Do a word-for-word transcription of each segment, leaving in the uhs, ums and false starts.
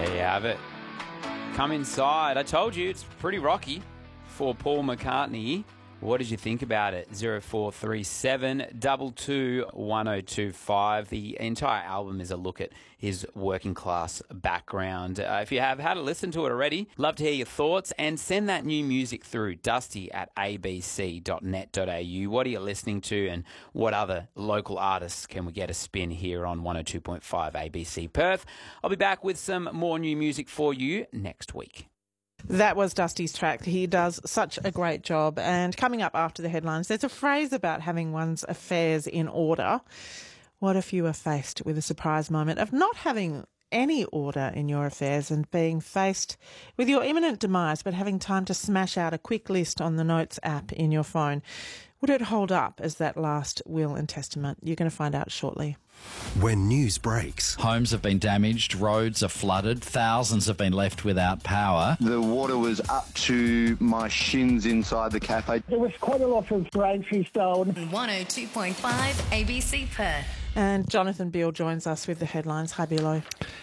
There you have it. Come inside. I told you it's pretty rocky for Paul McCartney. What did you think about it? zero four three seven, two two, one zero two five. The entire album is a look at his working class background. Uh, if you have had a listen to it already, love to hear your thoughts and send that new music through dusty at a b c dot net dot a u. What are you listening to and what other local artists can we get a spin here on one oh two point five A B C Perth? I'll be back with some more new music for you next week. That was Dusty's track. He does such a great job. And coming up after the headlines, there's a phrase about having one's affairs in order. What if you were faced with a surprise moment of not having any order in your affairs and being faced with your imminent demise, but having time to smash out a quick list on the Notes app in your phone? Would it hold up as that last will and testament? You're going to find out shortly. When news breaks, homes have been damaged, roads are flooded, thousands have been left without power. The water was up to my shins inside the cafe. There was quite a lot of braintree stone. one oh two point five A B C Perth. And Jonathan Beale joins us with the headlines. Hi, Bealo.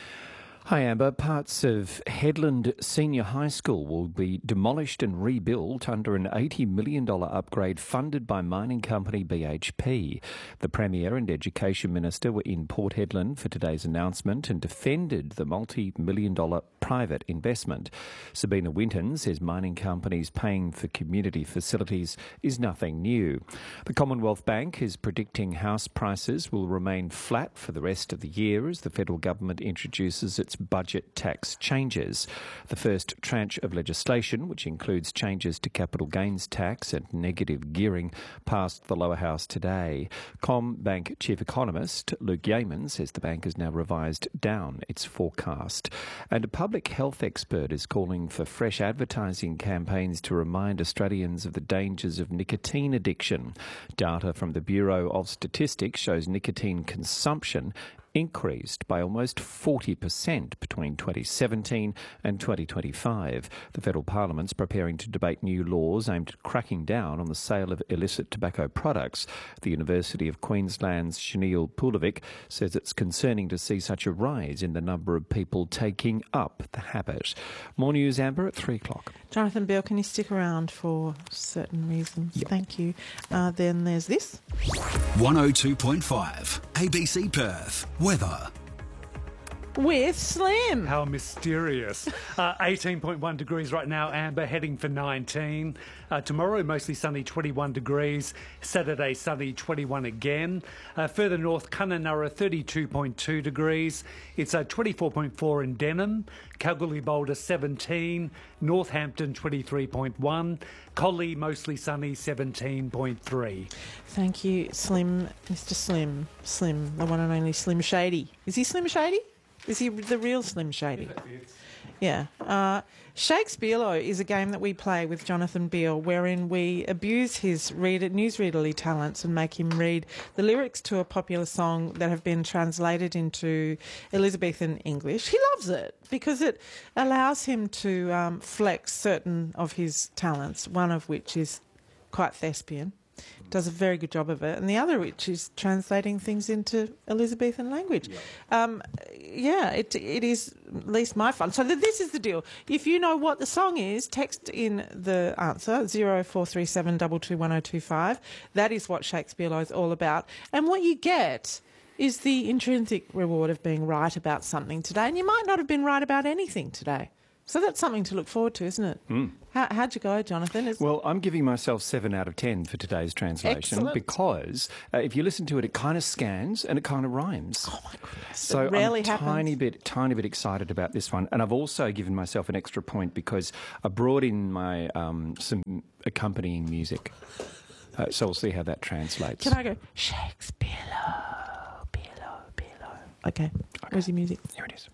Hi, Amber. Parts of Headland Senior High School will be demolished and rebuilt under an eighty million dollars upgrade funded by mining company B H P. The Premier and Education Minister were in Port Hedland for today's announcement and defended the multi-million dollar private investment. Sabina Winton says mining companies paying for community facilities is nothing new. The Commonwealth Bank is predicting house prices will remain flat for the rest of the year as the federal government introduces its budget tax changes. The first tranche of legislation, which includes changes to capital gains tax and negative gearing, passed the lower house today. CommBank Chief Economist Luke Yeaman says the bank has now revised down its forecast. And a public health expert is calling for fresh advertising campaigns to remind Australians of the dangers of nicotine addiction. Data from the Bureau of Statistics shows nicotine consumption increased by almost forty percent between twenty seventeen and twenty twenty-five. The Federal Parliament's preparing to debate new laws aimed at cracking down on the sale of illicit tobacco products. The University of Queensland's Shanil Pulovic says it's concerning to see such a rise in the number of people taking up the habit. More news, Amber, at three o'clock. Jonathan Beale, can you stick around for certain reasons? Yep. Thank you. Uh, then there's this. one oh two point five A B C Perth. Weather. With Slim. How mysterious. Uh, eighteen point one degrees right now, Amber, heading for nineteen. Uh, tomorrow, mostly sunny, twenty-one degrees. Saturday, sunny, twenty-one again. Uh, further north, Kununurra, thirty-two point two degrees. It's uh, twenty-four point four in Denham. Kalgoorlie Boulder, seventeen. Northampton, twenty-three point one. Collie, mostly sunny, seventeen point three. Thank you, Slim, Mister Slim. Slim, the one and only Slim Shady. Is he Slim Shady? Is he the real Slim Shady? Yeah. Uh, Shakespeare is a game that we play with Jonathan Beale wherein we abuse his reader, newsreaderly talents and make him read the lyrics to a popular song that have been translated into Elizabethan English. He loves it because it allows him to um, flex certain of his talents, one of which is quite thespian. Does a very good job of it, and the other which is translating things into Elizabethan language. Yeah, um, yeah it it is at least my fun. So th- this is the deal. If you know what the song is, text in the answer zero four three seven double two one zero two five. That is what Shakespeare is all about, and what you get is the intrinsic reward of being right about something today, and you might not have been right about anything today. So that's something to look forward to, isn't it? Mm. How, how'd you go, Jonathan? It's well, I'm giving myself seven out of ten for today's translation. Excellent. Because uh, if you listen to it, it kind of scans and it kind of rhymes. Oh, my goodness. So it rarely I'm happens. tiny bit, tiny bit excited about this one. And I've also given myself an extra point because I brought in my um, some accompanying music. Uh, so we'll see how that translates. Can I go, Shakespeare, Bealo, Bealo. Okay. okay. Where's your music? Here it is.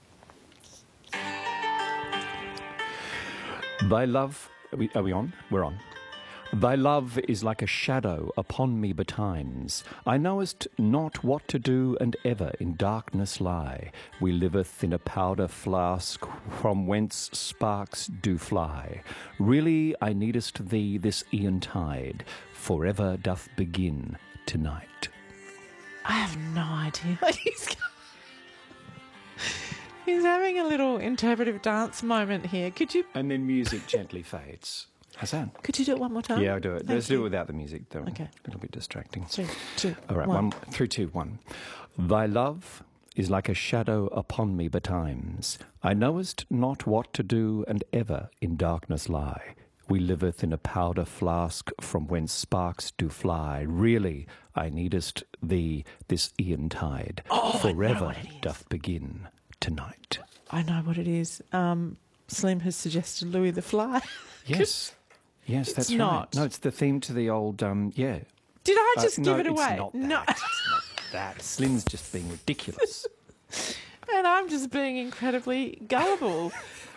Thy love... Are we, are we on? We're on. Thy love is like a shadow upon me betimes. I knowest not what to do, and ever in darkness lie. We liveth in a powder flask, from whence sparks do fly. Really I needest thee this eontide, forever doth begin tonight. I have no idea what he's going. He's having a little interpretive dance moment here. Could you And then music gently fades. Hassan. could you do it one more time? Yeah, I'll do it. Thank Let's you. do it without the music, though. Okay. It'll be distracting. Three, two, All right, one. one, three, two, one. Thy love is like a shadow upon me betimes. I knowest not what to do, and ever in darkness lie. We liveth in a powder flask from whence sparks do fly. Really, I needest thee this eon tide. Oh, I know Forever what it is. doth begin tonight. I know what it is. Um, Slim has suggested Louis the Fly. Yes. Yes, that's not. right. No, it's the theme to the old, um, yeah. Did I Uh, just no, give it it's away? not No. that. It's not that. Slim's just being ridiculous. And I'm just being incredibly gullible.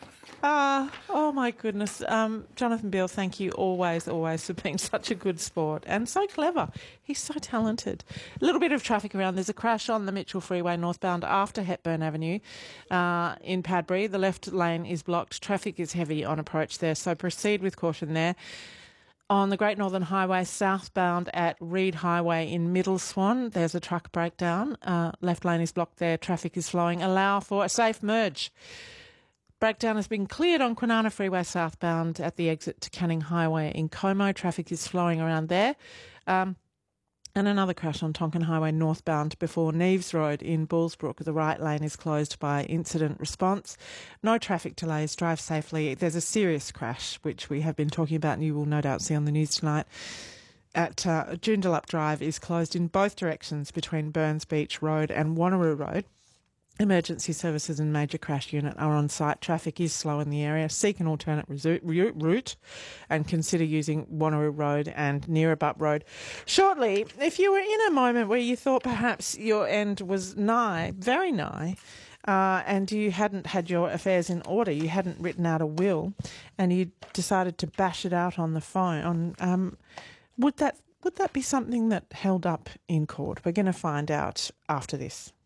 Uh, oh, my goodness. Um, Jonathan Beale, thank you always, always for being such a good sport and so clever. He's so talented. A little bit of traffic around. There's a crash on the Mitchell Freeway northbound after Hepburn Avenue uh, in Padbury. The left lane is blocked. Traffic is heavy on approach there, so proceed with caution there. On the Great Northern Highway southbound at Reed Highway in Middle Swan, there's a truck breakdown. Uh, left lane is blocked there. Traffic is flowing. Allow for a safe merge. Breakdown has been cleared on Kwinana Freeway southbound at the exit to Canning Highway in Como. Traffic is flowing around there. Um, and another crash on Tonkin Highway northbound before Neves Road in Bullsbrook. The right lane is closed by incident response. No traffic delays. Drive safely. There's a serious crash, which we have been talking about and you will no doubt see on the news tonight. At uh, Joondalup Drive is closed in both directions between Burns Beach Road and Wanneroo Road. Emergency services and major crash unit are on site. Traffic is slow in the area. Seek an alternate resu- route and consider using Wanneroo Road and Neerabup Road. Shortly, if you were in a moment where you thought perhaps your end was nigh, very nigh, uh, and you hadn't had your affairs in order, you hadn't written out a will, and you decided to bash it out on the phone, on um, would that would that be something that held up in court? We're going to find out after this.